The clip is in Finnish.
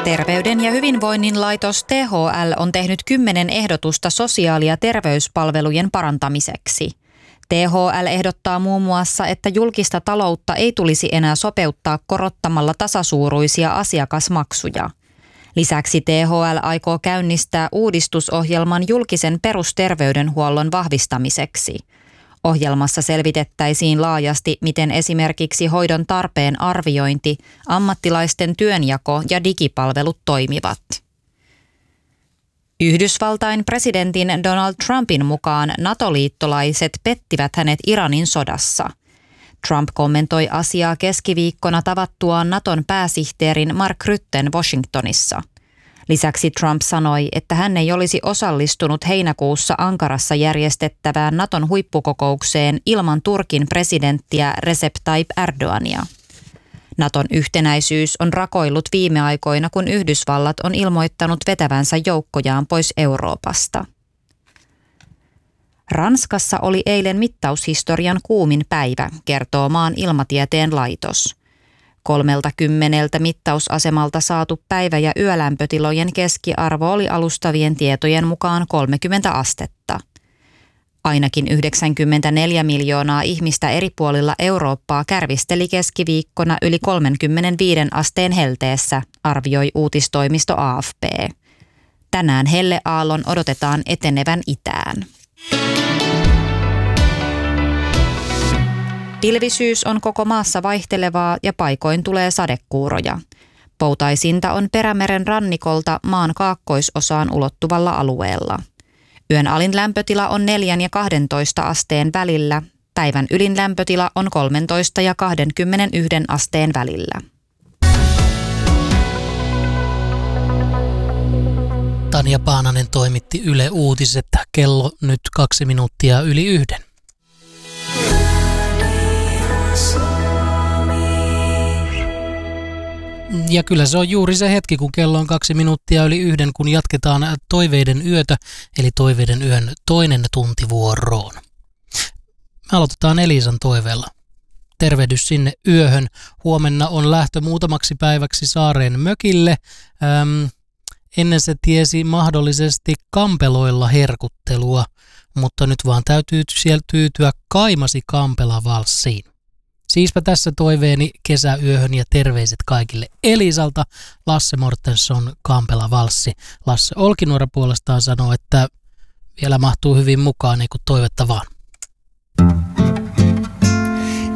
Terveyden ja hyvinvoinnin laitos THL on tehnyt 10 ehdotusta sosiaali- ja terveyspalvelujen parantamiseksi. THL ehdottaa muun muassa, että julkista taloutta ei tulisi enää sopeuttaa korottamalla tasasuuruisia asiakasmaksuja. Lisäksi THL aikoo käynnistää uudistusohjelman julkisen perusterveydenhuollon vahvistamiseksi. Ohjelmassa selvitettäisiin laajasti, miten esimerkiksi hoidon tarpeen arviointi, ammattilaisten työnjako ja digipalvelut toimivat. Yhdysvaltain presidentin Donald Trumpin mukaan NATO-liittolaiset pettivät hänet Iranin sodassa. Trump kommentoi asiaa keskiviikkona tavattuaan Naton pääsihteerin Mark Rutten Washingtonissa. Lisäksi Trump sanoi, että hän ei olisi osallistunut heinäkuussa Ankarassa järjestettävään Naton huippukokoukseen ilman Turkin presidenttiä Recep Tayyip Erdoğania. Naton yhtenäisyys on rakoillut viime aikoina, kun Yhdysvallat on ilmoittanut vetävänsä joukkojaan pois Euroopasta. Ranskassa oli eilen mittaushistorian kuumin päivä, kertoo maan ilmatieteen laitos. 30 mittausasemalta saatu päivä- ja yölämpötilojen keskiarvo oli alustavien tietojen mukaan 30 astetta. Ainakin 94 miljoonaa ihmistä eri puolilla Eurooppaa kärvisteli keskiviikkona yli 35 asteen helteessä, arvioi uutistoimisto AFP. Tänään helleaallon odotetaan etenevän itään. Pilvisyys on koko maassa vaihtelevaa ja paikoin tulee sadekuuroja. Poutaisinta on Perämeren rannikolta maan kaakkoisosaan ulottuvalla alueella. Yön alin lämpötila on 4 ja 12 asteen välillä. Päivän ylin lämpötila on 13 ja 21 asteen välillä. Tanja Paananen toimitti Yle Uutiset. Kello nyt 2 minuuttia yli 1. Ja kyllä se on juuri se hetki, kun kello on 2 minuuttia yli 1, kun jatketaan Toiveiden yötä, eli Toiveiden yön toinen tunti vuoroon. Me aloitetaan Eliisan toiveella. Tervehdys sinne yöhön. Huomenna on lähtö muutamaksi päiväksi saareen mökille. Ennen se tiesi mahdollisesti kampeloilla herkuttelua, mutta nyt vaan täytyy siellä tyytyä Kaimasi Kampela-valssiin. Siispä tässä toiveeni kesäyöhön ja terveiset kaikille Elisalta. Lasse Mortensson, Kampela-valssi. Lasse Olkinuora puolestaan sanoo, että vielä mahtuu hyvin mukaan, niin kuin toivetta vaan.